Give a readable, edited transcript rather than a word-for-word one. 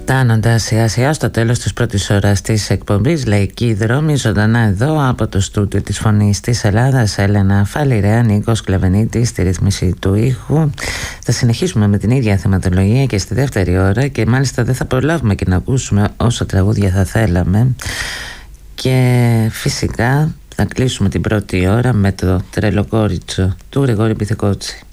Φτάνοντας σιγά σιγά στο τέλος της πρώτης ώρας της εκπομπής, Λαϊκή Δρόμη, ζωντανά εδώ από το στούντιο της Φωνής της Ελλάδας, Έλενα Φαλιρέα, Νίκος Κλεβενίτης στη ρύθμιση του ήχου. Θα συνεχίσουμε με την ίδια θεματολογία και στη δεύτερη ώρα, και μάλιστα δεν θα προλάβουμε και να ακούσουμε όσο τραγούδια θα θέλαμε. Και φυσικά θα κλείσουμε την πρώτη ώρα με το Τρελοκόριτσο του Γρηγόρη Πυθικότσι.